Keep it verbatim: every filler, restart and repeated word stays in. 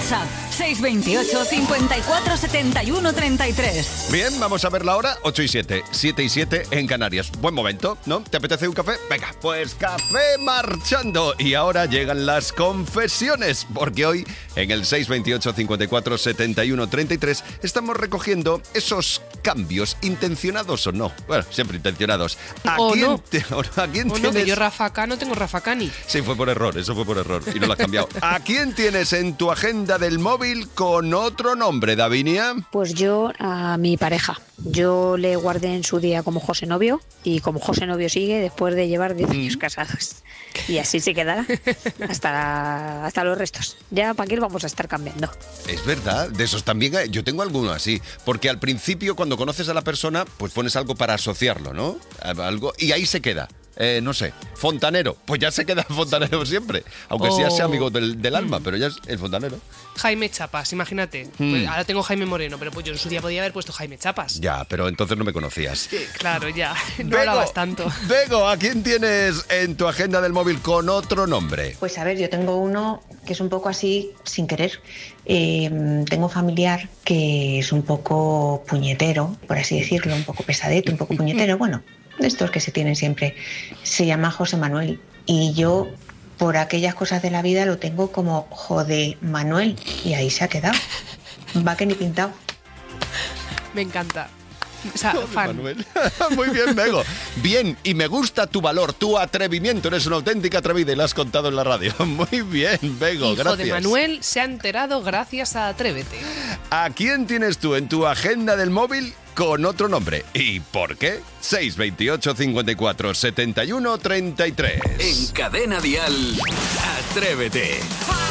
WhatsApp seis veintiocho, cincuenta y cuatro, setenta y uno, treinta y tres. Bien, vamos a ver la hora. ocho y siete, siete y siete en Canarias. Buen momento, ¿no? ¿Te apetece un café? Venga, pues café marchando. Y ahora llegan las confesiones, porque hoy en el seis veintiocho, cincuenta y cuatro, setenta y uno, treinta y tres estamos recogiendo esos cambios, intencionados o no. Bueno, siempre intencionados. ¿A O quién, no. te- o no, ¿a quién O no, tienes? que yo Rafa Cani no tengo Rafa Cani. Sí, fue por error, eso fue por error y no lo has cambiado. ¿A quién tienes en tu agenda del móvil con otro nombre, Davinia? Pues yo a mi pareja. Yo le guardé en su día como José Novio y como José Novio sigue después de llevar diez años casados. Y así se quedará hasta, la- hasta los restos. Ya para qué vamos a estar cambiando. Es verdad, de esos también hay- yo tengo alguno así, porque al principio cuando conoces a la persona, pues pones algo para asociarlo, ¿no? Algo y ahí se queda. Eh, no sé, fontanero, pues ya se queda fontanero siempre, aunque O- sea sea amigo del, del alma, pero ya es el fontanero. Jaime Chapas, imagínate. Mm. Pues ahora tengo Jaime Moreno, pero pues yo en su día podía haber puesto Jaime Chapas. Ya, pero entonces no me conocías. Claro, ya. No hablabas tanto. Bego, ¿a quién tienes en tu agenda del móvil con otro nombre? Pues a ver, yo tengo uno que es un poco así sin querer. Eh, tengo un familiar que es un poco puñetero, por así decirlo, un poco pesadito, un poco puñetero, bueno, de estos que se tienen siempre. Se llama José Manuel y yo, por aquellas cosas de la vida, lo tengo como Jode Manuel y ahí se ha quedado. Va que ni pintado. Me encanta. O sea, fan. Manuel. Muy bien, Bego. Bien, y me gusta tu valor, tu atrevimiento. Eres una auténtica atrevida y lo has contado en la radio. Muy bien, Bego, Hijo gracias. de Manuel se ha enterado gracias a Atrévete. ¿A quién tienes tú en tu agenda del móvil con otro nombre? ¿Y por qué? seis veintiocho, cincuenta y cuatro, setenta y uno, treinta y tres. En Cadena Dial, Atrévete.